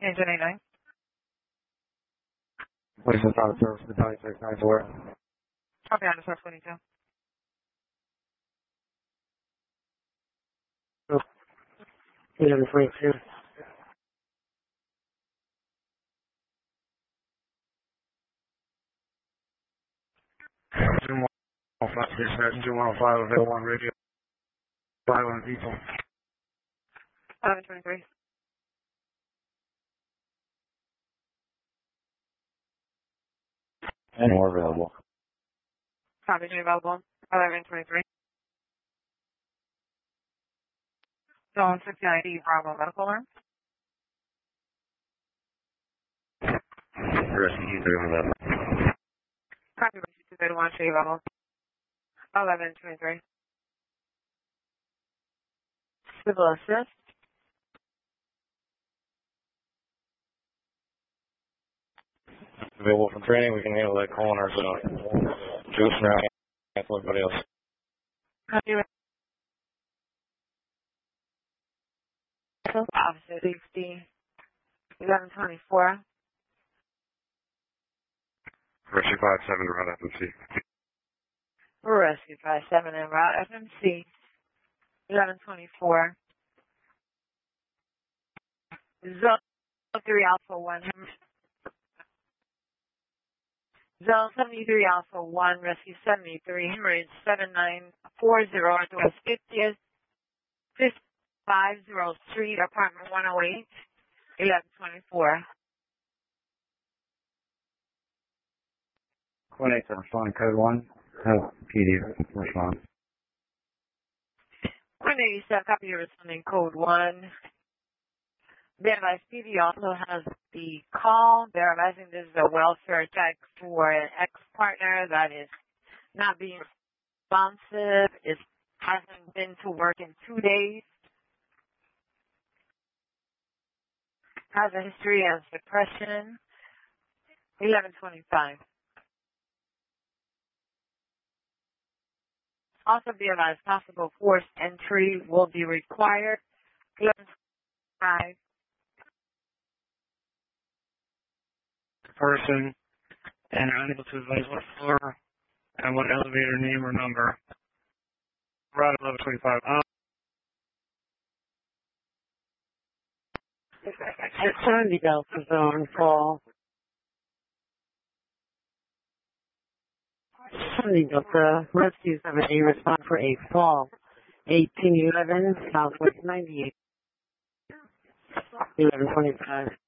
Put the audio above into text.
Engine 89. Police and Private Service Battalion 694. Copy on the Source 22. Oh, 1122. June 105, June 105, available on radio. 5 people. 1123. And more available. Copy, available. 1123. Zone 6090, Bravo Medical Alarm. Rescue 231. Copy, Rescue 231, show you level. 1123. Civil assist. Available for training, we can handle that call on our Juice now, cancel everybody else. Copy, Officer Safety 1124. Rescue 57 around FMC. Rescue 57 en route FMC 1124. Zone 3 Alpha 1. Zone 73 Alpha 1, Rescue 73, Hemorrhage 7940, Northwest 50th, 50 Street, Apartment 108, 1124. Coordinates respond code 1. Oh, PD respond. 187, copy your responding code 1. The advice PD also has the call. They're advising this is a welfare check for an ex-partner that is not being responsive. It hasn't been to work in 2 days. Has a history of depression. 1125. Also be advised possible forced entry will be required. 1125. Person and are unable to advise what floor and what elevator name or number. Route 1125. 70 Delta Zone call. 70 Delta Rescue 70 respond for a fall. 1811 Southwest 98. 1125.